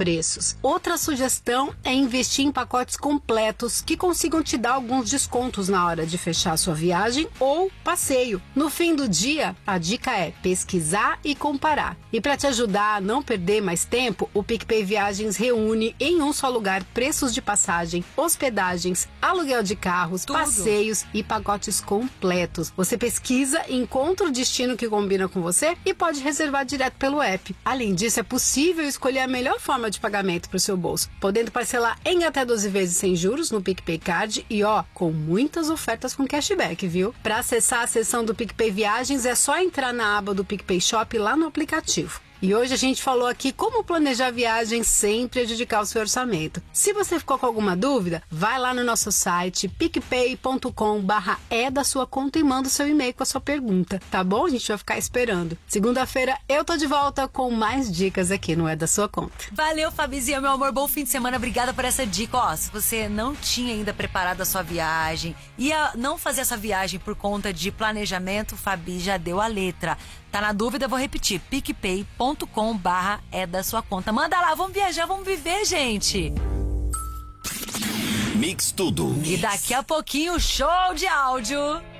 preços. Outra sugestão é investir em pacotes completos que consigam te dar alguns descontos na hora de fechar sua viagem ou passeio. No fim do dia, a dica é pesquisar e comparar. E para te ajudar a não perder mais tempo, o PicPay Viagens reúne em um só lugar preços de passagem, hospedagens, aluguel de carros, passeios e pacotes completos. Você pesquisa, encontra o destino que combina com você e pode reservar direto pelo app. Além disso, é possível escolher a melhor forma de pagamento para o seu bolso, podendo parcelar em até 12 vezes sem juros no PicPay Card e com muitas ofertas com cashback, viu? Para acessar a seção do PicPay Viagens é só entrar na aba do PicPay Shop lá no aplicativo. E hoje a gente falou aqui como planejar viagens sem prejudicar o seu orçamento. Se você ficou com alguma dúvida, vai lá no nosso site picpay.com/é da sua conta e manda o seu e-mail com a sua pergunta, tá bom? A gente vai ficar esperando. Segunda-feira eu tô de volta com mais dicas aqui no É da Sua Conta. Valeu, Fabizinha, meu amor, bom fim de semana, obrigada por essa dica. Se você não tinha ainda preparado a sua viagem, ia não fazer essa viagem por conta de planejamento, Fabi já deu a letra. Tá na dúvida, vou repetir, picpay.com/é da sua conta. Manda lá, vamos viajar, vamos viver, gente. Mix Tudo. E daqui a pouquinho, show de áudio.